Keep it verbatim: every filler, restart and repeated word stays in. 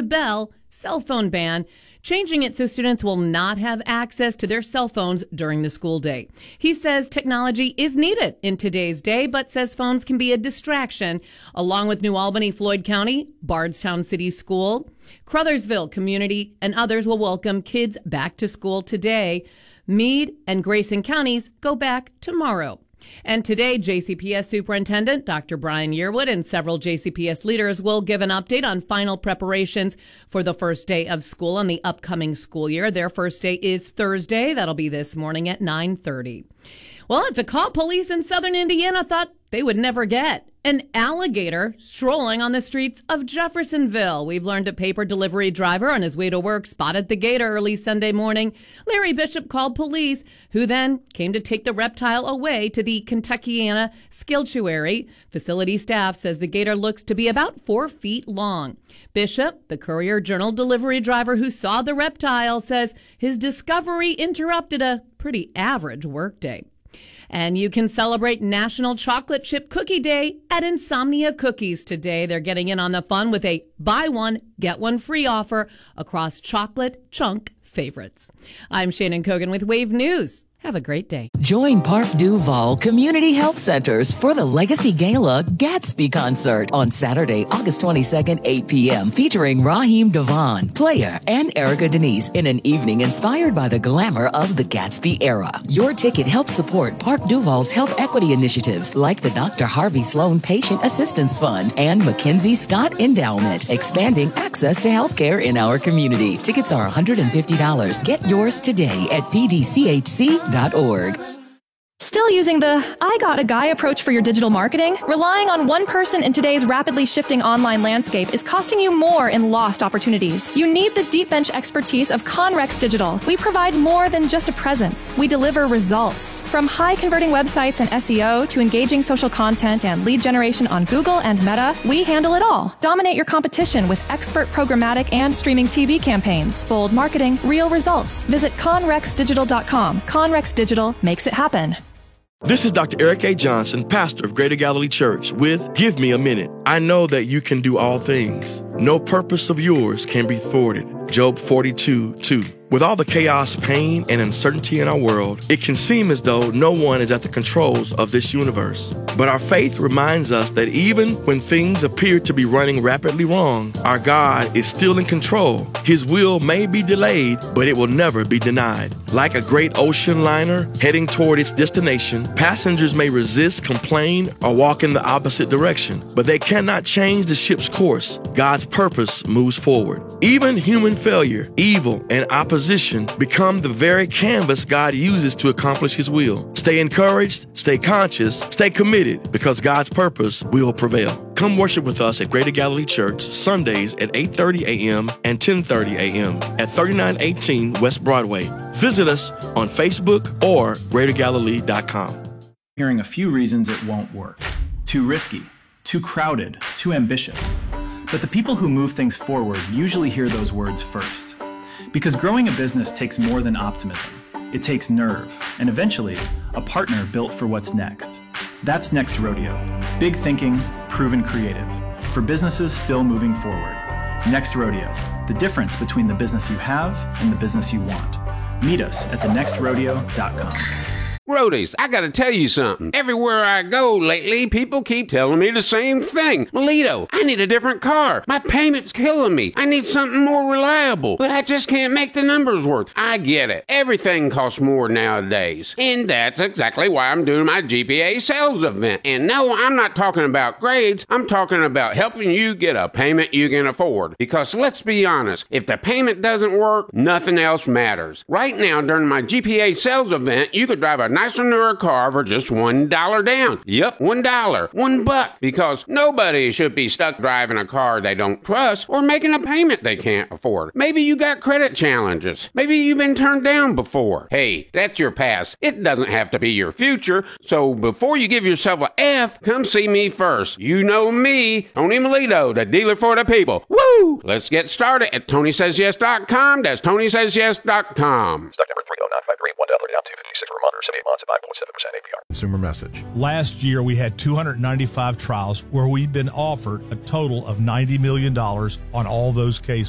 to Bell cell phone ban, changing it so students will not have access to their cell phones during the school day. He says technology is needed in today's day, but says phones can be a distraction. Along with New Albany, Floyd County, Bardstown City School, Crothersville Community, and others will welcome kids back to school today. Meade and Grayson counties go back tomorrow. And today, J C P S Superintendent Doctor Brian Yearwood and several J C P S leaders will give an update on final preparations for the first day of school on the upcoming school year. Their first day is Thursday. That'll be this morning at nine thirty. Well, it's a call police in southern Indiana thought they would never get. An alligator strolling on the streets of Jeffersonville. We've learned a paper delivery driver on his way to work spotted the gator early Sunday morning. Larry Bishop called police, who then came to take the reptile away to the Kentuckiana Skiltuary. Facility staff says the gator looks to be about four feet long. Bishop, the Courier Journal delivery driver who saw the reptile, says his discovery interrupted a pretty average workday. And you can celebrate National Chocolate Chip Cookie Day at Insomnia Cookies today. They're getting in on the fun with a buy one, get one free offer across chocolate chunk favorites. I'm Shannon Kogan with Wave News. Have a great day. Join Park Duval Community Health Centers for the Legacy Gala Gatsby Concert on Saturday, August twenty-second, eight p.m., featuring Raheem Devon, Player, and Erica Denise in an evening inspired by the glamour of the Gatsby era. Your ticket helps support Park Duval's health equity initiatives like the Doctor Harvey Sloan Patient Assistance Fund and Mackenzie Scott Endowment, expanding access to health care in our community. Tickets are one hundred fifty dollars. Get yours today at p d c h c dot org. Still using the I got a guy approach for your digital marketing? Relying on one person in today's rapidly shifting online landscape is costing you more in lost opportunities. You need the deep bench expertise of Conrex Digital. We provide more than just a presence. We deliver results. From high converting websites and S E O to engaging social content and lead generation on Google and Meta, we handle it all. Dominate your competition with expert programmatic and streaming T V campaigns. Bold marketing, real results. Visit conrex digital dot com. Conrex Digital makes it happen. This is Doctor Eric A. Johnson, pastor of Greater Galilee Church with Give Me a Minute. I know that you can do all things. No purpose of yours can be thwarted. Job forty-two two. With all the chaos, pain, and uncertainty in our world, it can seem as though no one is at the controls of this universe. But our faith reminds us that even when things appear to be running rapidly wrong, our God is still in control. His will may be delayed, but it will never be denied. Like a great ocean liner heading toward its destination, passengers may resist, complain, or walk in the opposite direction, but they cannot change the ship's course. God's purpose moves forward. Even human failure, evil, and opposition become the very canvas God uses to accomplish His will. Stay encouraged, stay conscious, stay committed, because God's purpose will prevail. Come worship with us at Greater Galilee Church Sundays at eight thirty a.m. and ten thirty a.m. at thirty-nine eighteen West Broadway. Visit us on Facebook or greater galilee dot com. Hearing a few reasons it won't work. Too risky, too crowded, too ambitious. But the people who move things forward usually hear those words first. Because growing a business takes more than optimism. It takes nerve, and eventually, a partner built for what's next. That's Next Rodeo. Big thinking, proven creative. For businesses still moving forward. Next Rodeo. The difference between the business you have and the business you want. Meet us at the next rodeo dot com. Roadies, I gotta tell you something. Everywhere I go lately, people keep telling me the same thing. Melito, I need a different car. My payment's killing me. I need something more reliable, but I just can't make the numbers work. I get it. Everything costs more nowadays. And that's exactly why I'm doing my G P A sales event. And no, I'm not talking about grades. I'm talking about helping you get a payment you can afford. Because let's be honest, if the payment doesn't work, nothing else matters. Right now, during my G P A sales event, you could drive a nicer newer car for just one dollar down. Yep, one dollar, one buck. Because nobody should be stuck driving a car they don't trust or making a payment they can't afford. Maybe you got credit challenges. Maybe you've been turned down before. Hey, that's your past. It doesn't have to be your future. So before you give yourself a F, come see me first. You know me, Tony Melito, the dealer for the people. Woo! Let's get started at Tony Says Yes dot com. That's Tony Says Yes dot com. Stock number three oh nine five three, one dollar down, two fifty-six per month, or seventy-eight months at five point seven percent A P R. Consumer message. Last year, we had two hundred ninety-five trials where we've been offered a total of ninety million dollars on all those cases.